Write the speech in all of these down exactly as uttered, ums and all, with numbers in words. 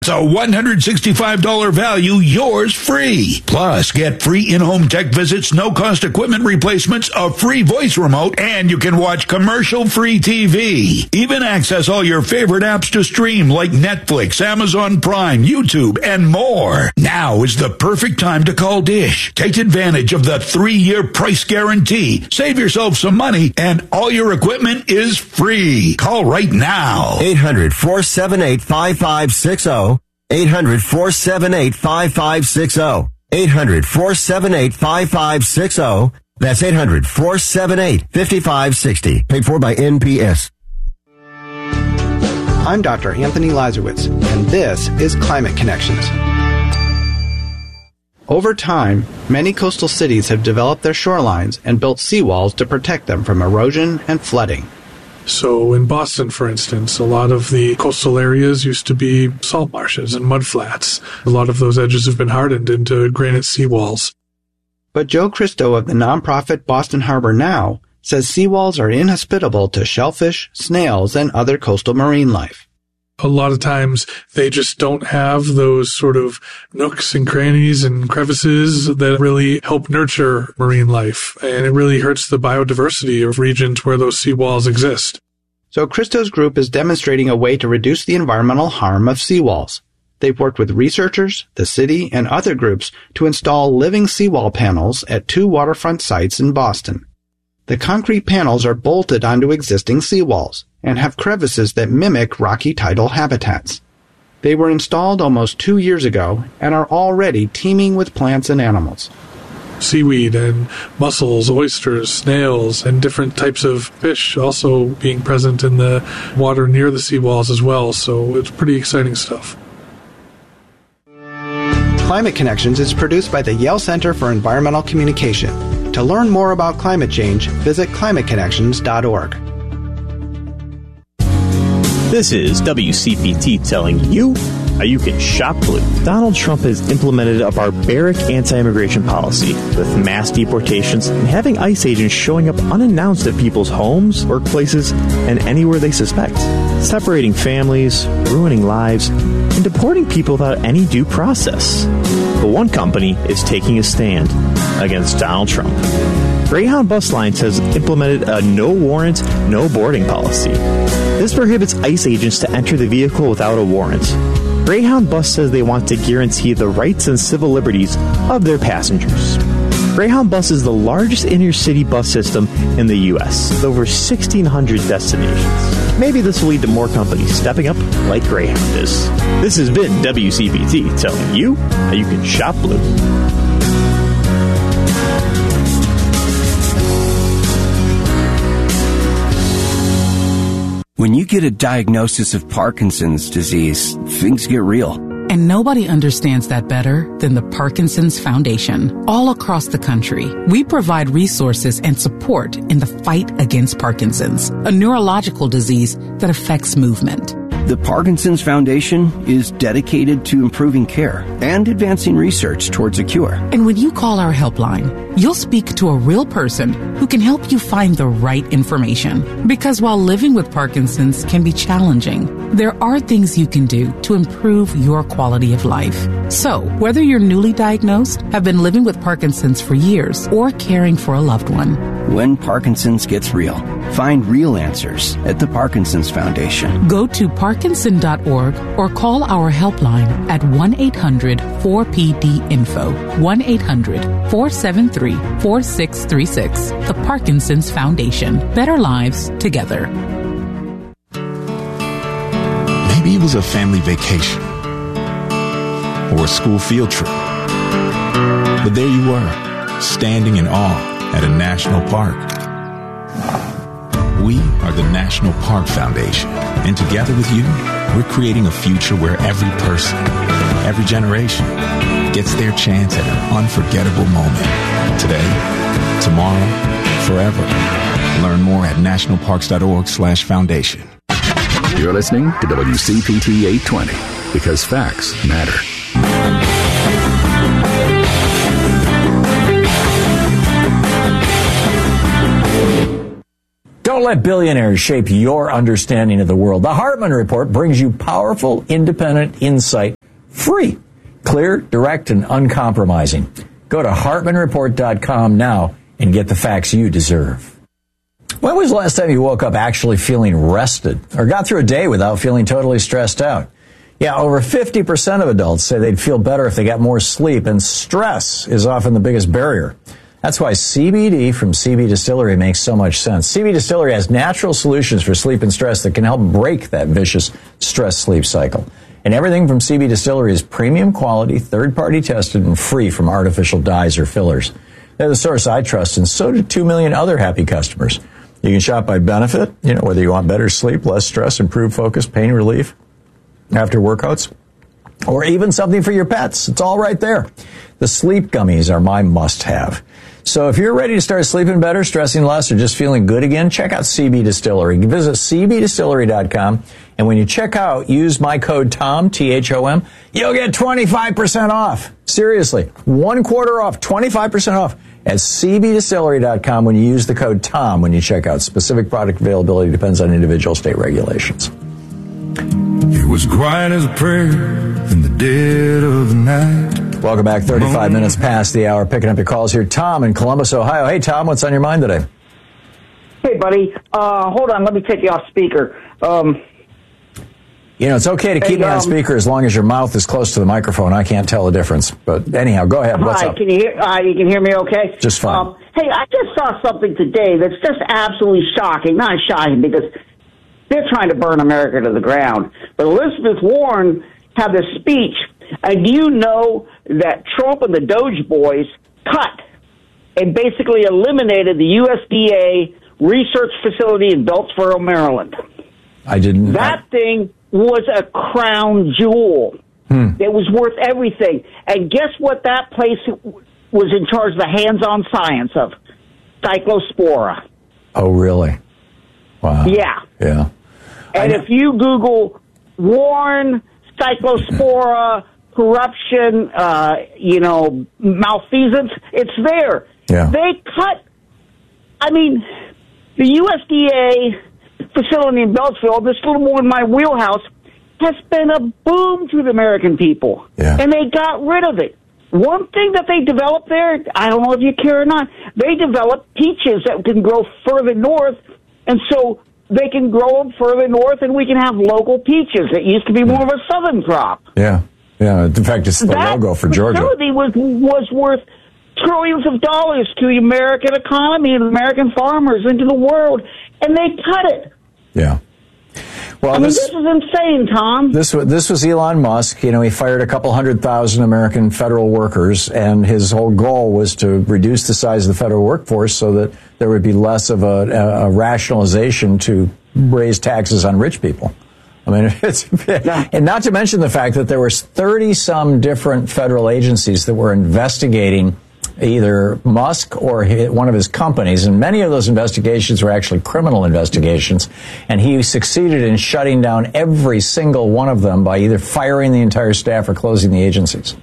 It's a one hundred sixty-five dollars value, yours free. Plus, get free in-home tech visits, no-cost equipment replacements, a free voice remote, and you can watch commercial-free T V. Even access all your favorite apps to stream like Netflix, Amazon Prime, YouTube, and more. Now is the perfect time to call Dish. Take advantage of the three-year price guarantee. Save yourself some money, and all your equipment is free. Call right now. eight hundred, four seven eight, five five six zero. eight hundred, four seven eight, five five six zero. eight hundred, four seven eight, five five six zero. That's eight hundred, four seven eight, five five six zero. Paid for by N P S. I'm Doctor Anthony Lazarowitz, and this is Climate Connections. Over time, many coastal cities have developed their shorelines and built seawalls to protect them from erosion and flooding. So in Boston, for instance, a lot of the coastal areas used to be salt marshes and mudflats. A lot of those edges have been hardened into granite seawalls. But Joe Christo of the nonprofit Boston Harbor Now says seawalls are inhospitable to shellfish, snails, and other coastal marine life. A lot of times they just don't have those sort of nooks and crannies and crevices that really help nurture marine life. And it really hurts the biodiversity of regions where those seawalls exist. So Christo's group is demonstrating a way to reduce the environmental harm of seawalls. They've worked with researchers, the city, and other groups to install living seawall panels at two waterfront sites in Boston. The concrete panels are bolted onto existing seawalls and have crevices that mimic rocky tidal habitats. They were installed almost two years ago and are already teeming with plants and animals. Seaweed and mussels, oysters, snails, and different types of fish also being present in the water near the seawalls as well, so it's pretty exciting stuff. Climate Connections is produced by the Yale Center for Environmental Communication. To learn more about climate change, visit climate connections dot org. This is W C P T telling you how you can shop blue. Donald Trump has implemented a barbaric anti-immigration policy with mass deportations and having ICE agents showing up unannounced at people's homes, workplaces, and anywhere they suspect, separating families, ruining lives, and deporting people without any due process. But one company is taking a stand against Donald Trump. Greyhound Bus Lines has implemented a no warrant, no boarding policy. This prohibits ICE agents to enter the vehicle without a warrant. Greyhound Bus says they want to guarantee the rights and civil liberties of their passengers. Greyhound Bus is the largest inner-city bus system in the U S, with over sixteen hundred destinations. Maybe this will lead to more companies stepping up like Greyhound is. This has been W C P T telling you how you can shop blue. When you get a diagnosis of Parkinson's disease, things get real. And nobody understands that better than the Parkinson's Foundation. All across the country, we provide resources and support in the fight against Parkinson's, a neurological disease that affects movement. The Parkinson's Foundation is dedicated to improving care and advancing research towards a cure. And when you call our helpline, you'll speak to a real person who can help you find the right information. Because while living with Parkinson's can be challenging, there are things you can do to improve your quality of life. So, whether you're newly diagnosed, have been living with Parkinson's for years, or caring for a loved one, when Parkinson's gets real, find real answers at the Parkinson's Foundation. Go to parkinson dot org or call our helpline at one eight hundred four P D info, one eight hundred four seven three four six three six. The Parkinson's Foundation. Better lives together. Maybe it was a family vacation or a school field trip. But there you were, standing in awe at a national park. We are the National Park Foundation, and together with you, we're creating a future where every person, every generation, gets their chance at an unforgettable moment. Today, tomorrow, forever. Learn more at national parks dot org slash foundation. You're listening to W C P T eight twenty, because facts matter. Don't let billionaires shape your understanding of the world. The Hartman Report brings you powerful, independent insight free. Clear, direct, and uncompromising. Go to Hartman Report dot com now and get the facts you deserve. When was the last time you woke up actually feeling rested or got through a day without feeling totally stressed out? Yeah, over fifty percent of adults say they'd feel better if they got more sleep, and stress is often the biggest barrier. That's why C B D from C B Distillery makes so much sense. C B Distillery has natural solutions for sleep and stress that can help break that vicious stress-sleep cycle. And everything from C B Distillery is premium quality, third-party tested, and free from artificial dyes or fillers. They're the source I trust, and so do two million other happy customers. You can shop by benefit, you know, whether you want better sleep, less stress, improved focus, pain relief after workouts, or even something for your pets. It's all right there. The sleep gummies are my must-have. So if you're ready to start sleeping better, stressing less, or just feeling good again, check out C B Distillery. Visit C B Distillery dot com, and when you check out, use my code TOM, T H O M, you'll get twenty-five percent off. Seriously, one quarter off, twenty-five percent off at C B Distillery dot com when you use the code TOM when you check out. Specific product availability depends on individual state regulations. It was quiet as a prayer in the dead of the night. Welcome back. thirty-five minutes past the hour. Picking up your calls here. Tom in Columbus, Ohio. Hey, Tom, what's on your mind today? Hey, buddy. Uh, hold on. Let me take you off speaker. Um, you know, it's okay to keep hey, me on um, speaker as long as your mouth is close to the microphone. I can't tell the difference. But anyhow, go ahead. What's hi, up? Can you hear, uh, you can hear me okay? Just fine. Um, hey, I just saw something today that's just absolutely shocking. Not shocking because they're trying to burn America to the ground. But Elizabeth Warren had this speech. And do you know that Trump and the Doge boys cut and basically eliminated the U S D A research facility in Beltsboro, Maryland? I didn't. That I... thing was a crown jewel. Hmm. It was worth everything. And guess what that place was in charge of the hands-on science of? Cyclospora. Oh, really? Wow. Yeah. Yeah. And if you Google Warren, Cyclospora, corruption, uh, you know, malfeasance, it's there. Yeah. They cut, I mean, the U S D A facility in Beltsville, this little more in my wheelhouse, has been a boom to the American people. Yeah. And they got rid of it. One thing that they developed there, I don't know if you care or not, they developed peaches that can grow further north, and so they can grow them further north, and we can have local peaches. It used to be more of a southern crop. Yeah. Yeah, in fact, it's the that logo for Georgia. That facility was, was worth trillions of dollars to the American economy and American farmers into the world, and they cut it. Yeah. Well, I mean, this, this is insane, Tom. This, this was Elon Musk. You know, he fired a couple hundred thousand American federal workers, and his whole goal was to reduce the size of the federal workforce so that there would be less of a, a, a rationalization to raise taxes on rich people. I mean, it's, yeah. And not to mention the fact that there were thirty-some different federal agencies that were investigating either Musk or his, one of his companies, and many of those investigations were actually criminal investigations, and he succeeded in shutting down every single one of them by either firing the entire staff or closing the agencies.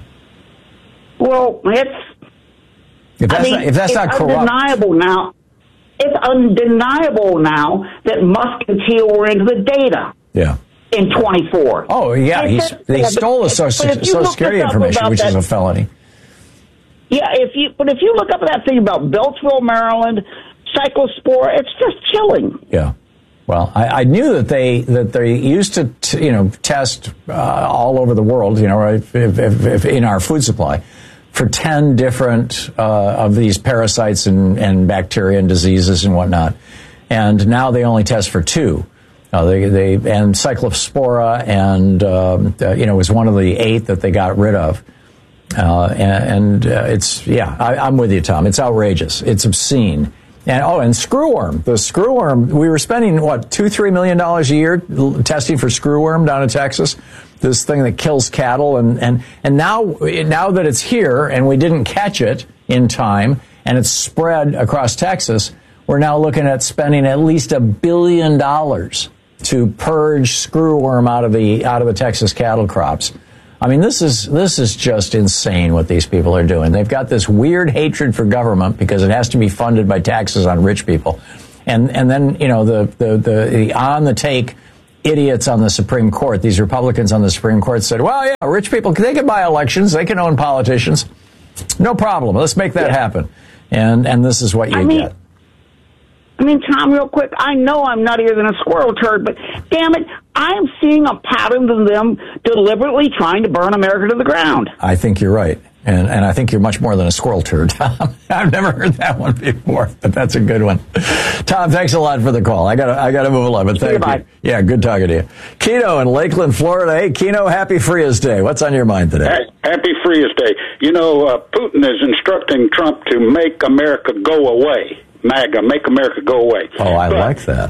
Well, it's if that's I mean, not, if that's it's not corrupt, undeniable now. It's undeniable now that Musk and Thiel were into the data. Yeah. In twenty-four. Oh, yeah. He's, they yeah, stole the Social, social Security information, which that, is a felony. Yeah, if you but if you look up that thing about Beltsville, Maryland, Cyclospora, it's just chilling. Yeah. Well, I, I knew that they that they used to t- you know test uh, all over the world, you know, right, if, if, if in our food supply for ten different uh, of these parasites and, and bacteria and diseases and whatnot, and now they only test for two. Uh, they they and Cyclospora and um, uh, you know was one of the eight that they got rid of. Uh, and and uh, it's, yeah, I, I'm with you, Tom. It's outrageous. It's obscene. And, oh, and screwworm. The screwworm, we were spending, what, two, three million dollars a year testing for screwworm down in Texas, this thing that kills cattle. And, and, and now, now that it's here and we didn't catch it in time and it's spread across Texas, we're now looking at spending at least a billion dollars to purge screwworm out of the, out of the Texas cattle crops. I mean, this is this is just insane what these people are doing. They've got this weird hatred for government because it has to be funded by taxes on rich people. And and then, you know, the the, the, the on the take idiots on the Supreme Court, these Republicans on the Supreme Court said, well, yeah, rich people, they can buy elections, they can own politicians. No problem. Let's make that yeah. happen. And and this is what you I mean, get. I mean, Tom, real quick, I know I'm nuttier than a squirrel turd, but damn it, I'm seeing a pattern of them deliberately trying to burn America to the ground. I think you're right. And and I think you're much more than a squirrel turd, Tom. I've never heard that one before, but that's a good one. Tom, thanks a lot for the call. I got I got to move along, but thank you. Bye. Yeah, good talking to you. Keno in Lakeland, Florida. Hey, Keno, happy Frias Day. What's on your mind today? Happy Frias Day. You know, uh, Putin is instructing Trump to make America go away. MAGA, make America go away. Oh, I but like that.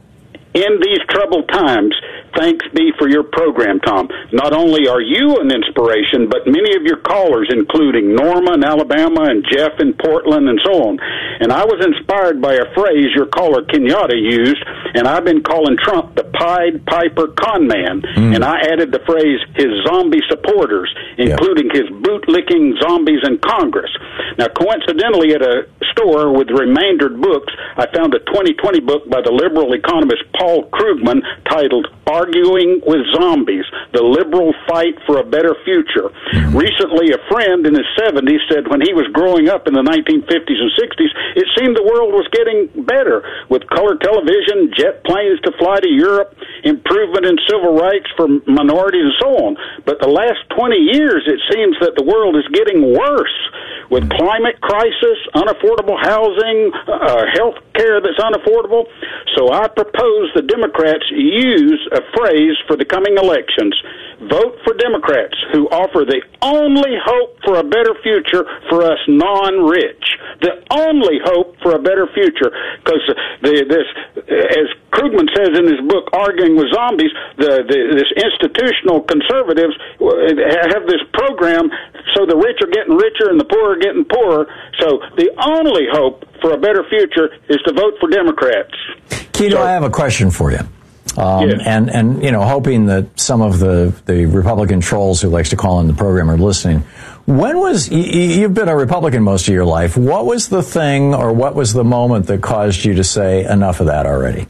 In these troubled times, thanks be for your program, Tom. Not only are you an inspiration, but many of your callers, including Norma in Alabama and Jeff in Portland and so on. And I was inspired by a phrase your caller Kenyatta used, and I've been calling Trump the Pied Piper con man. Mm. And I added the phrase his zombie supporters, including yeah. his boot-licking zombies in Congress. Now, coincidentally, at a store with remaindered books, I found a twenty twenty book by the liberal economist Paul Krugman titled Arguing with Zombies, The Liberal Fight for a Better Future. Mm-hmm. Recently, a friend in his seventies said when he was growing up in the nineteen fifties and sixties, it seemed the world was getting better with color television, jet planes to fly to Europe, improvement in civil rights for minorities and so on. But the last twenty years, it seems that the world is getting worse with climate crisis, unaffordable housing, uh, health care that's unaffordable. So I propose the Democrats use a phrase for the coming elections. Vote for Democrats who offer the only hope for a better future for us non-rich. The only hope for a better future. Because the, this, as Krugman says in his book, Arguing with Zombies, the, the, this institutional conservatives have this program so the rich are getting richer and the poor are getting poorer. So the only hope for a better future is to vote for Democrats. Keno, so, I have a question for you. Um, yeah. and, and, you know, hoping that some of the, the Republican trolls who likes to call in the program are listening. When was, you, you've been a Republican most of your life. What was the thing or what was the moment that caused you to say enough of that already?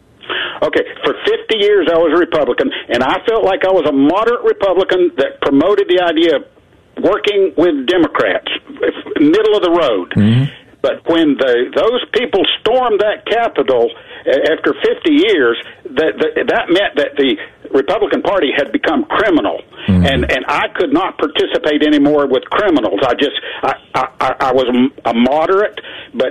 Okay, for fifty years I was a Republican, and I felt like I was a moderate Republican that promoted the idea of working with Democrats, middle of the road. Mm-hmm. But when the, those people stormed that Capitol after fifty years, that, that that meant that the Republican Party had become criminal, mm-hmm. and and I could not participate anymore with criminals. I just I I, I was a moderate, but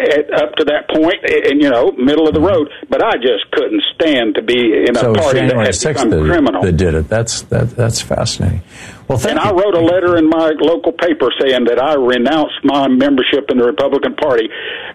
up to that point, and you know, middle of the road. But I just couldn't stand to be in a so party January that had become that, criminal. That did it. That's that that's fascinating. Well, thank and you. I wrote a letter in my local paper saying that I renounced my membership in the Republican Party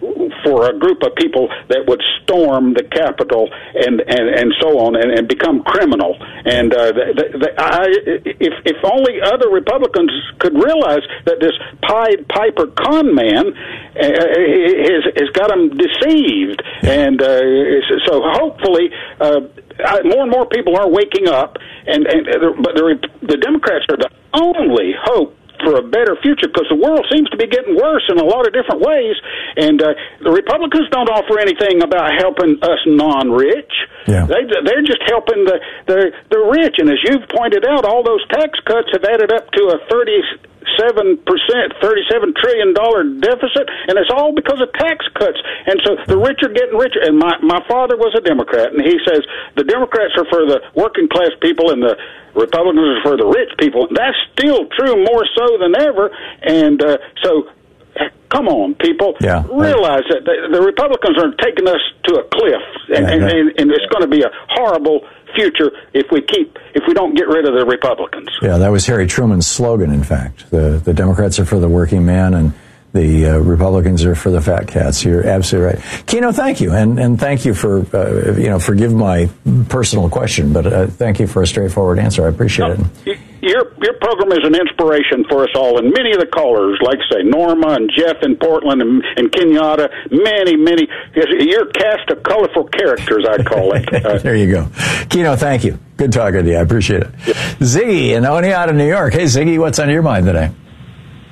for a group of people that would storm the Capitol and, and, and so on and, and become criminal. And uh, the, the, the, I, if, if only other Republicans could realize that this Pied Piper con man uh, has, has got them deceived. And uh, so hopefully uh, more and more people are waking up, and, and but the, the Democrats are the only hope for a better future, because the world seems to be getting worse in a lot of different ways, and uh, the Republicans don't offer anything about helping us non-rich. Yeah. They, they're just helping the, the, the rich, and as you've pointed out, all those tax cuts have added up to a thirty-seven percent, thirty-seven trillion dollars deficit, and it's all because of tax cuts. And so the rich are getting richer. And my, my father was a Democrat, and he says the Democrats are for the working class people and the Republicans are for the rich people. That's still true, more so than ever. And uh, so, come on, people, yeah, realize right. that the, the Republicans are taking us to a cliff, and, yeah, and, and, and it's going to be a horrible future if we keep if we don't get rid of the Republicans. Yeah, that was Harry Truman's slogan. In fact, the the Democrats are for the working man, and the uh, Republicans are for the fat cats. You're absolutely right. Keno, thank you. And and thank you for, uh, you know, forgive my personal question, but uh, thank you for a straightforward answer. I appreciate no, it. Your your program is an inspiration for us all, and many of the callers, like say Norma and Jeff in Portland and, and Kenyatta, many, many, you're cast of colorful characters, I call it. Uh, there you go. Keno, thank you. Good talking to you. I appreciate it. Yeah. Ziggy in Oneonta, New York. Hey, Ziggy, what's on your mind today?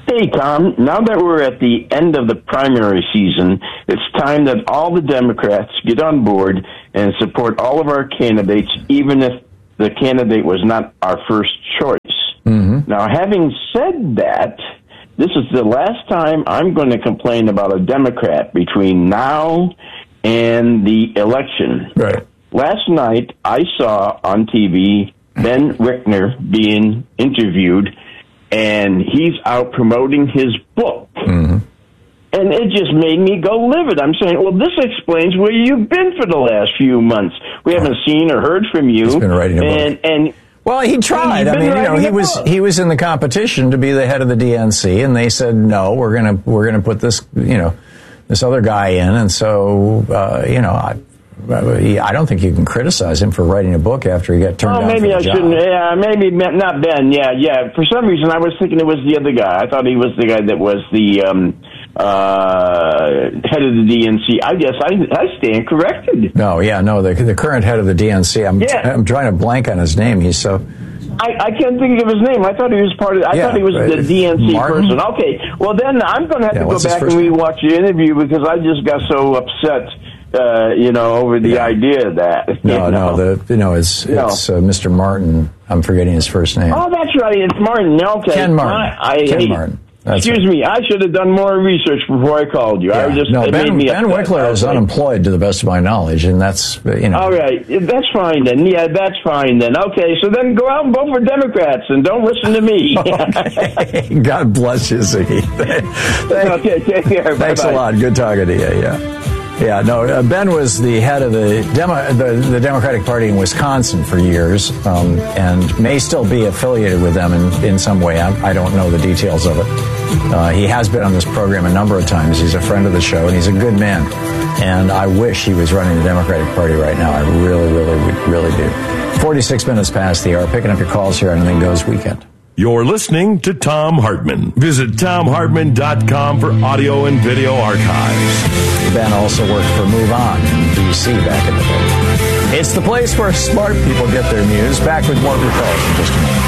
Hey, Tom, now that we're at the end of the primary season, it's time that all the Democrats get on board and support all of our candidates, even if the candidate was not our first choice. Mm-hmm. Now, having said that, this is the last time I'm going to complain about a Democrat between now and the election. Right. Last night, I saw on T V Ben Wickner being interviewed, and he's out promoting his book. Mm-hmm. And it just made me go livid. I'm saying, well, this explains where you've been for the last few months. We haven't seen or heard from you. He's been writing a and, book. And, well, he tried. I mean, you know, he was he was in the competition to be the head of the D N C, and they said, no, we're gonna we're gonna put this, you know, this other guy in. And so, uh, you know, I, I don't think you can criticize him for writing a book after he got turned oh, down maybe for the I job. shouldn't. Yeah, maybe not Ben. Yeah, yeah. For some reason, I was thinking it was the other guy. I thought he was the guy that was the um, uh, head of the D N C. I guess I, I stand corrected. No, yeah, no. The the current head of the D N C. I'm yeah. I'm trying to blank on his name. He's so. I, I can't think of his name. I thought he was part of. I yeah, thought he was right. the D N C Martin? person. Okay, well then I'm going to have yeah, to go back and name? rewatch the interview because I just got so upset. Uh, you know, over the yeah. idea of that. No, you know? no, the you know it's it's uh, Mister Martin. I'm forgetting his first name. Oh, that's right. It's Martin. Okay, Ken Martin. I, I Ken hate Martin. That's Excuse right. me. I should have done more research before I called you. Yeah. I was just no. it Ben, made me Ben Wickler is unemployed, to the best of my knowledge, and that's you know. All right, that's fine then. Yeah, that's fine then. Okay, so then go out and vote for Democrats and don't listen to me. Okay. God bless you, Ziggy. Okay, take care. Thanks Bye-bye. a lot. Good talking to you. Yeah. Yeah, no, uh, Ben was the head of the, Demo, the the Democratic Party in Wisconsin for years, um, and may still be affiliated with them in, in some way. I, I don't know the details of it. Uh, he has been on this program a number of times. He's a friend of the show, and he's a good man. And I wish he was running the Democratic Party right now. I really, really, really do. forty-six minutes past the hour. Picking up your calls here on Anything Goes Weekend. You're listening to Thom Hartmann. Visit Thom Hartmann dot com for audio and video archives. Ben also worked for Move On in D C back in the day. It's the place where smart people get their news. Back with more of your calls in just a moment.